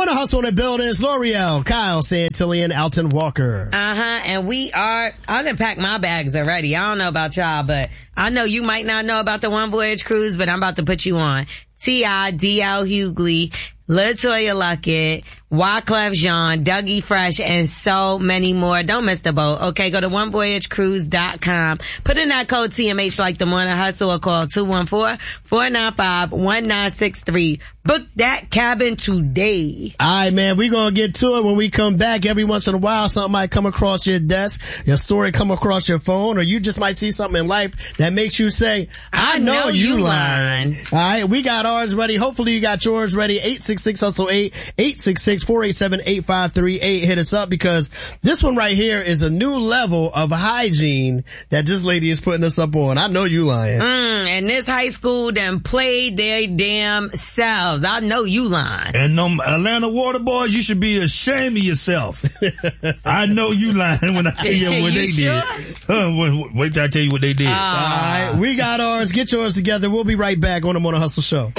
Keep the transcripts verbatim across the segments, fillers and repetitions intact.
Morning Hustle in the building. It's L'Oreal, Kyle, Santillian, Alton Walker. Uh-huh, and we are, I done packed my bags already. I don't know about y'all, but I know you might not know about the One Voyage Cruise, but I'm about to put you on. T I D L Hughley, LaToya Luckett, Wyclef Jean, Dougie Fresh, and so many more. Don't miss the boat. Okay, go to one voyage cruise dot com. Put in that code T M H like the Morning Hustle or call two one four, four nine five, one nine six three. Book that cabin today. All right, man, we're going to get to it when we come back. Every once in a while, something might come across your desk, your story come across your phone, or you just might see something in life that makes you say, I, I know, know you lying. All right, we got ours ready. Hopefully you got yours ready. eight six six hustle eight, eight six six, four eight seven, eight five three eight. Hit us up because this one right here is a new level of hygiene that this lady is putting us up on. I know you lying. Mm, and this high school done played their damn selves. I know you lying. And them Atlanta Water Boys, you should be ashamed of yourself. I know you lying when I tell you what you they sure? did. Uh, wait, wait till I tell you what they did. Uh, All right, we got ours. Get yours together. We'll be right back on the Morning Hustle Show.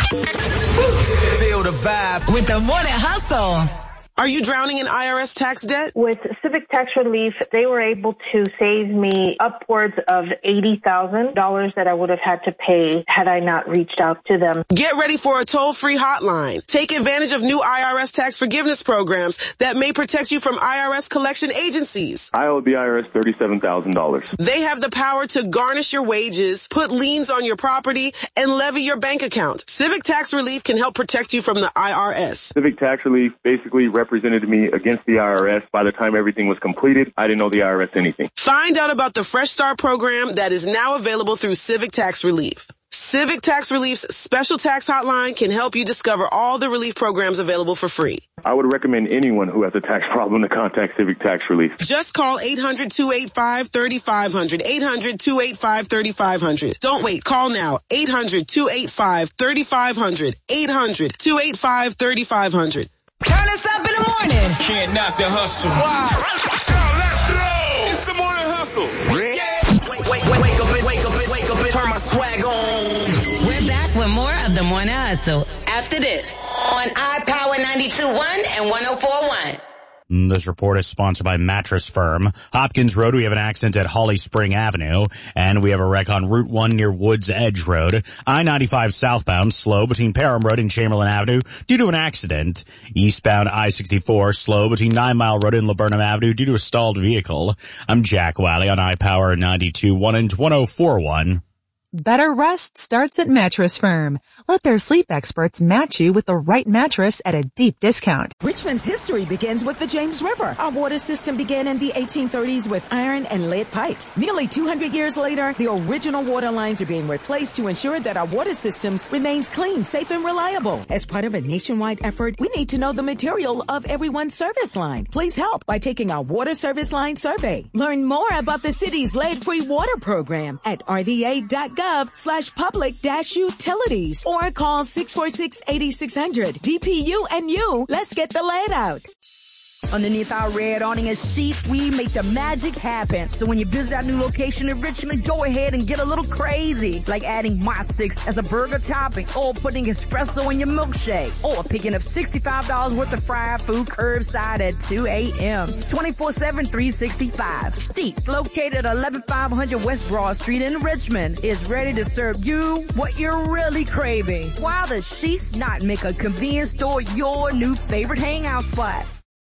Feel the vibe with the Morning Hustle. Are you drowning in I R S tax debt? With Civic Tax Relief, they were able to save me upwards of eighty thousand dollars that I would have had to pay had I not reached out to them. Get ready for a toll-free hotline. Take advantage of new I R S tax forgiveness programs that may protect you from I R S collection agencies. I owe the I R S thirty-seven thousand dollars. They have the power to garnish your wages, put liens on your property, and levy your bank account. Civic Tax Relief can help protect you from the I R S. Civic Tax Relief basically represented me against the I R S. By the time everything was completed, I didn't owe the I R S anything. Find out about the Fresh Start program that is now available through Civic Tax Relief. Civic Tax Relief's special tax hotline can help you discover all the relief programs available for free. I would recommend anyone who has a tax problem to contact Civic Tax Relief. Just call eight hundred, two eight five, three five zero zero. eight hundred, two eight five, three five zero zero. Don't wait. Call now. eight hundred, two eight five, three five zero zero. eight hundred, two eight five, three five zero zero. Turn us up in the morning. Can't knock the hustle. Wow. Let's go. It's the Morning Hustle. Yeah. Wake, wake, wake, wake up, wake up, wake up, turn my swag on. We're back with more of the Morning Hustle after this on iPower ninety-two point one and one oh four point one. This report is sponsored by Mattress Firm. Hopkins Road, we have an accident at Holly Spring Avenue, and we have a wreck on Route one near Woods Edge Road. I ninety-five southbound, slow between Parham Road and Chamberlain Avenue due to an accident. Eastbound I sixty-four, slow between Nine Mile Road and Laburnum Avenue due to a stalled vehicle. I'm Jack Wiley on iPower ninety-two point one and one oh four point one. Better rest starts at Mattress Firm. Let their sleep experts match you with the right mattress at a deep discount. Richmond's history begins with the James River. Our water system began in the eighteen thirties with iron and lead pipes. Nearly two hundred years later, the original water lines are being replaced to ensure that our water systems remains clean, safe, and reliable. As part of a nationwide effort, we need to know the material of everyone's service line. Please help by taking our water service line survey. Learn more about the city's lead-free water program at r v a dot gov slash public dash utilities or call six four six, eight six zero zero. D P U and you, let's get the lead out. Underneath our red awning and sheets, we make the magic happen. So when you visit our new location in Richmond, go ahead and get a little crazy. Like adding My Six as a burger topping, or putting espresso in your milkshake, or picking up sixty-five dollars worth of fried food curbside at two a.m. twenty-four seven, three sixty-five. Sheets, located at eleven five hundred West Broad Street in Richmond, is ready to serve you what you're really craving. While the Sheets Not make a convenience store your new favorite hangout spot.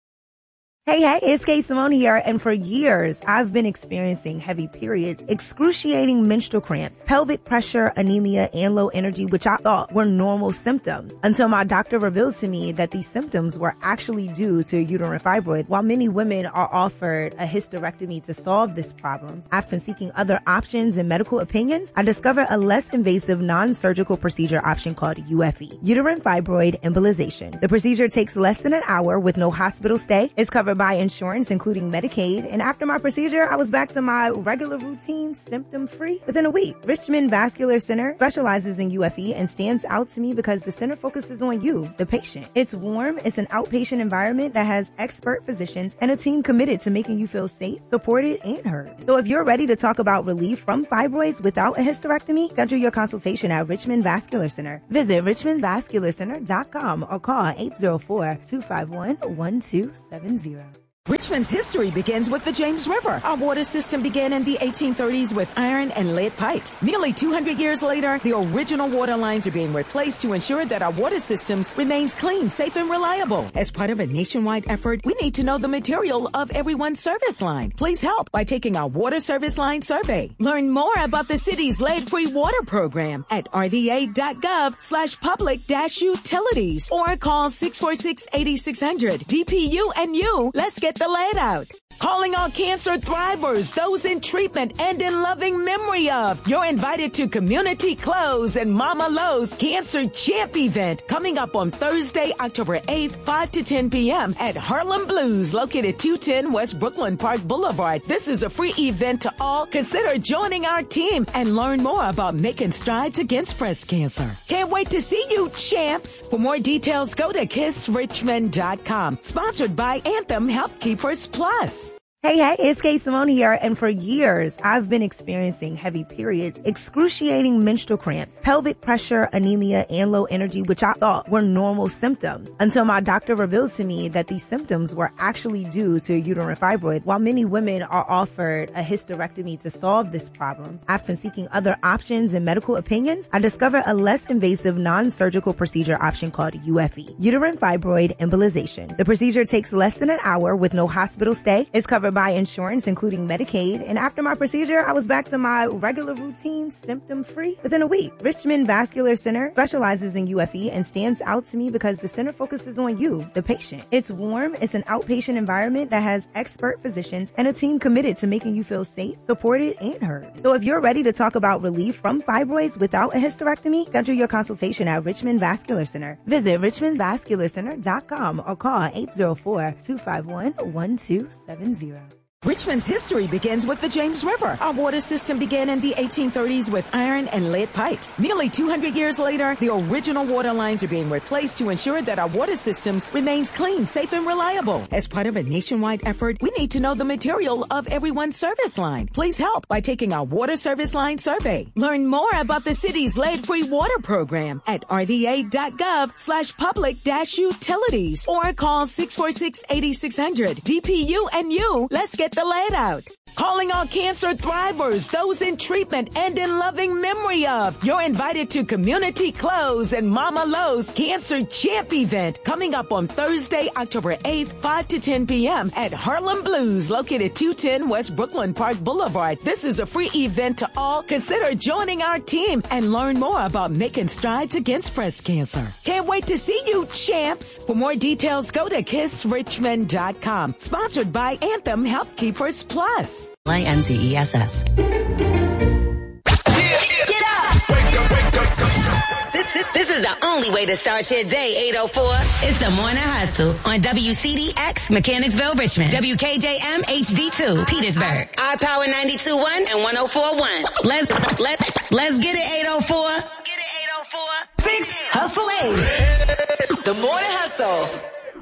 Hey, hey, it's Kate Simone here, and for years, I've been experiencing heavy periods, excruciating menstrual cramps, pelvic pressure, anemia, and low energy, which I thought were normal symptoms, until my doctor revealed to me that these symptoms were actually due to uterine fibroid. While many women are offered a hysterectomy to solve this problem, after seeking other options and medical opinions, I discovered a less invasive non-surgical procedure option called U F E, uterine fibroid embolization. The procedure takes less than an hour with no hospital stay, is covered by insurance, including Medicaid. And after my procedure, I was back to my regular routine, symptom-free, within a week. Richmond Vascular Center specializes in U F E and stands out to me because the center focuses on you, the patient. It's warm, it's an outpatient environment that has expert physicians and a team committed to making you feel safe, supported, and heard. So if you're ready to talk about relief from fibroids without a hysterectomy, schedule your consultation at Richmond Vascular Center. Visit richmond vascular center dot com or call eight zero four, two five one, one two seven zero. Richmond's history begins with the James River. Our water system began in the eighteen thirties with iron and lead pipes. Nearly two hundred years later, the original water lines are being replaced to ensure that our water systems remains clean, safe, and reliable. As part of a nationwide effort, we need to know the material of everyone's service line. Please help by taking our water service line survey. Learn more about the city's lead-free water program at r v a dot gov slash public dash utilities or call six four six, eight six zero zero. D P U and you, let's get the lead out. Calling all cancer thrivers, those in treatment and in loving memory of. You're invited to Community Close and Mama Lowe's Cancer Champ event coming up on Thursday, October eighth, five to ten p.m. at Harlem Blues, located two ten West Brooklyn Park Boulevard. This is a free event to all. Consider joining our team and learn more about making strides against breast cancer. Can't wait to see you, champs. For more details, go to kiss richmond dot com. Sponsored by Anthem Health Keepers Plus. Hey, hey, it's Kate Simone here, and for years, I've been experiencing heavy periods, excruciating menstrual cramps, pelvic pressure, anemia, and low energy, which I thought were normal symptoms, until my doctor revealed to me that these symptoms were actually due to uterine fibroids. While many women are offered a hysterectomy to solve this problem, after seeking other options and medical opinions, I discovered a less invasive non-surgical procedure option called U F E, uterine fibroid embolization. The procedure takes less than an hour with no hospital stay. It's covered by insurance, including Medicaid. And after my procedure, I was back to my regular routine, symptom-free, within a week. Richmond Vascular Center specializes in U F E and stands out to me because the center focuses on you, the patient. It's warm, it's an outpatient environment that has expert physicians and a team committed to making you feel safe, supported, and heard. So if you're ready to talk about relief from fibroids without a hysterectomy, schedule your consultation at Richmond Vascular Center. Visit richmond vascular center dot com or call eight zero four, two five one, one two seven zero. Richmond's history begins with the James River. Our water system began in the eighteen thirties with iron and lead pipes. Nearly two hundred years later, the original water lines are being replaced to ensure that our water systems remains clean, safe, and reliable. As part of a nationwide effort, we need to know the material of everyone's service line. Please help by taking our water service line survey. Learn more about the city's lead-free water program at r v a dot gov slash public dash utilities or call six four six, eight six zero zero. D P U and you, let's get the lead out. Calling all cancer thrivers, those in treatment and in loving memory of. You're invited to Community Close and Mama Lowe's Cancer Champ event coming up on Thursday, October eighth, five to ten p.m. at Harlem Blues, located two ten West Brooklyn Park Boulevard. This is a free event to all. Consider joining our team and learn more about making strides against breast cancer. Can't wait to see you, champs. For more details, go to kiss richmond dot com. Sponsored by Anthem Health Keepers Plus. I N Z E S S. Get up! This, this, this is the only way to start your day, eight oh four. It's the Morning Hustle on W C D X, Mechanicsville, Richmond. W K J M, H D two, Petersburg. iPower ninety-two point one and one oh four point one. Let's, let, let's get it, eight oh four. Get it, eight oh four. Six Hustle eight. The Morning Hustle.